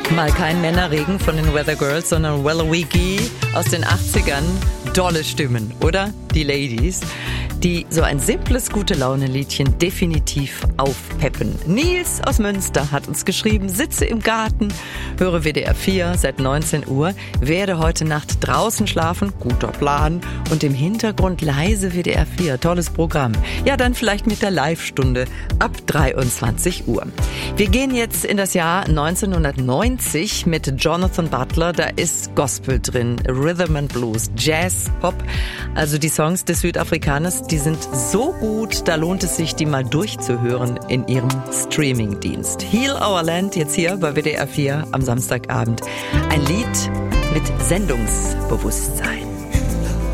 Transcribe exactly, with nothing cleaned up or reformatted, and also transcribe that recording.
Mal kein Männerregen von den Weather Girls, sondern Weller-Wiki aus den achtzigern. Dolle Stimmen, oder? Die Ladies, die so ein simples Gute-Laune-Liedchen definitiv aufpeppen. Nils aus Münster hat uns geschrieben, sitze im Garten, höre W D R vier seit neunzehn Uhr, werde heute Nacht draußen schlafen, guter Plan, und im Hintergrund leise W D R vier, tolles Programm. Ja, dann vielleicht mit der Live-Stunde ab dreiundzwanzig Uhr. Wir gehen jetzt in das Jahr neunzehnhundertneunzig mit Jonathan Butler, da ist Gospel drin, Rhythm and Blues, Jazz, Pop, also die Songs des Südafrikaners, die sind so gut, da lohnt es sich, die mal durchzuhören in ihrem Streamingdienst. Heal Our Land, jetzt hier bei W D R vier am Samstagabend. Ein Lied mit Sendungsbewusstsein.